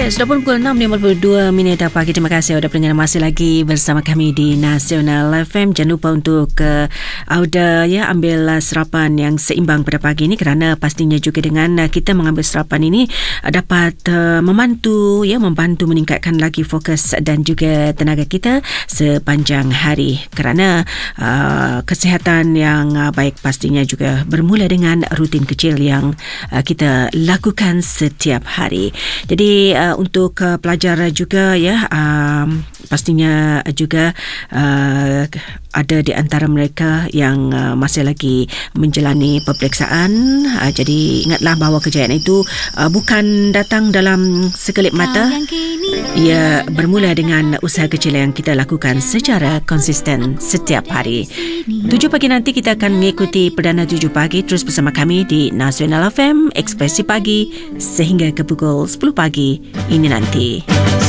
Sudah pun pukul 6.52 pagi. Terima kasih Auda pendengar masih lagi bersama kami di Nasional FM. Jangan lupa untuk Auda ambil sarapan yang seimbang pada pagi ini, kerana pastinya juga dengan kita mengambil sarapan ini dapat membantu meningkatkan lagi fokus dan juga tenaga kita sepanjang hari, kerana kesihatan yang baik pastinya juga bermula dengan rutin kecil yang kita lakukan setiap hari. Jadi untuk pelajar juga pastinya juga ada di antara mereka yang masih lagi menjalani peperiksaan. Jadi ingatlah bahawa kejayaan itu bukan datang dalam sekelip mata. Ia bermula dengan usaha kecil yang kita lakukan secara konsisten setiap hari. 7 pagi nanti kita akan mengikuti Perdana 7 pagi terus bersama kami di Nasional FM, Ekspresi Pagi sehingga ke pukul 10 pagi ini nanti.